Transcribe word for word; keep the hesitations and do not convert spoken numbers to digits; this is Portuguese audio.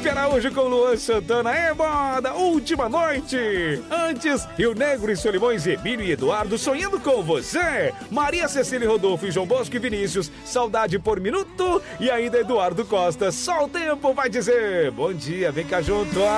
Araújo com Luan Santana, é moda, última noite. Antes, Rio Negro e Solimões, Emílio e Eduardo sonhando com você. Maria Cecília Rodolfo e João Bosco e Vinícius, saudade por minuto. E ainda Eduardo Costa, só o tempo vai dizer. Bom dia, vem cá junto.